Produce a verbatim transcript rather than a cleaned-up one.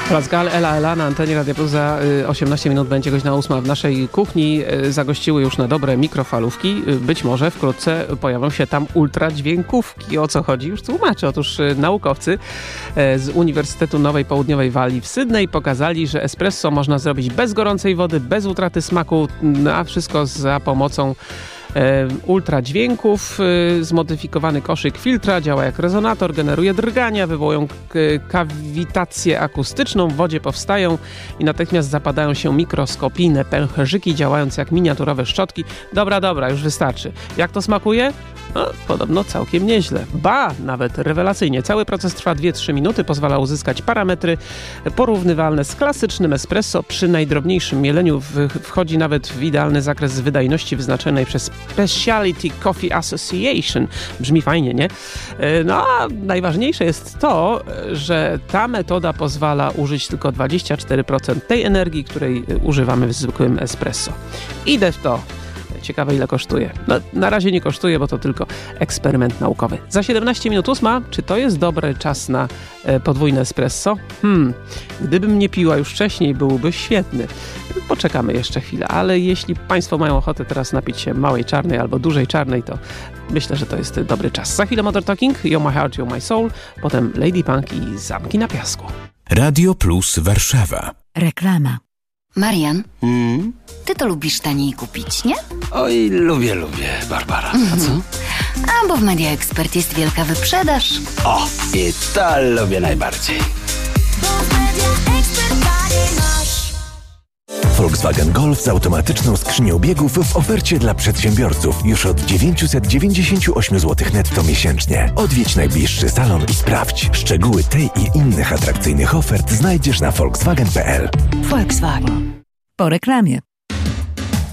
Plazgal, Ela Ela na antenie Radia Plus. Za osiemnaście minut będzie godzina ósma. W naszej kuchni zagościły już na dobre mikrofalówki. Być może wkrótce pojawią się tam ultradźwiękówki. O co chodzi? Już tłumaczę. Otóż naukowcy z Uniwersytetu Nowej Południowej Walii w Sydney pokazali, że espresso można zrobić bez gorącej wody, bez utraty smaku, a wszystko za pomocą ultradźwięków. Zmodyfikowany koszyk filtra działa jak rezonator, generuje drgania, wywołują kawitację akustyczną, w wodzie powstają i natychmiast zapadają się mikroskopijne pęcherzyki, działając jak miniaturowe szczotki. Dobra, dobra, już wystarczy. Jak to smakuje? No, podobno całkiem nieźle. Ba, nawet rewelacyjnie. Cały proces trwa dwie trzy minuty, pozwala uzyskać parametry porównywalne z klasycznym espresso. Przy najdrobniejszym mieleniu wchodzi nawet w idealny zakres wydajności wyznaczonej przez Specialty Coffee Association. Brzmi fajnie, nie? No a najważniejsze jest to, że ta metoda pozwala użyć tylko dwadzieścia cztery procent tej energii, której używamy w zwykłym espresso. Idę w to. Ciekawe, ile kosztuje. No, na razie nie kosztuje, bo to tylko eksperyment naukowy. Za siedemnaście minut ósma. Czy to jest dobry czas na e, podwójne espresso? Hmm, gdybym nie piła już wcześniej, byłby świetny. Poczekamy jeszcze chwilę, ale jeśli Państwo mają ochotę teraz napić się małej czarnej albo dużej czarnej, to myślę, że to jest dobry czas. Za chwilę Modern Talking, You're My Heart, You're My Soul, potem Lady Punk i Zamki na Piasku. Radio Plus Warszawa. Reklama. Marian, Mm? ty to lubisz taniej kupić, nie? Oj, lubię, lubię, Barbara. A co? A bo w Media Expert jest wielka wyprzedaż. O, i to lubię najbardziej. Volkswagen Golf z automatyczną skrzynią biegów w ofercie dla przedsiębiorców już od dziewięćset dziewięćdziesiąt osiem złotych netto miesięcznie. Odwiedź najbliższy salon i sprawdź. Szczegóły tej i innych atrakcyjnych ofert znajdziesz na volkswagen kropka p l. Volkswagen. Po reklamie.